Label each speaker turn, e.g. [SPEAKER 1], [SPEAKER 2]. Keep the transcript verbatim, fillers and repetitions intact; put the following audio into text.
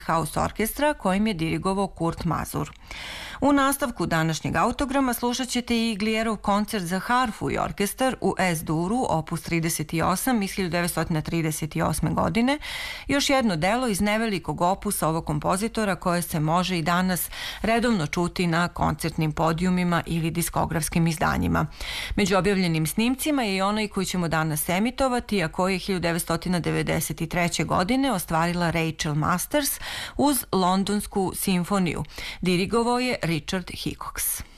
[SPEAKER 1] House Orkestra kojim je dirigovao Kurt Masur. U nastavku današnjeg autograma slušat ćete i Glierov koncert za harfu i orkestar u S-duru, opus trideset osam iz hiljadu devetsto trideset osme. godine, još jedno delo iz nevelikog opusa ovog kompozitora koje se može i danas redovno čuti na koncertnim podijumima ili diskografskim izdanjima. Među objavljenim snimcima je i onaj koji ćemo danas emitovati, a koji je hiljadu devetsto devedeset treće. godine ostvarila Rachel Masters uz Londonsku simfoniju. Dirigovao je Richard Hickox.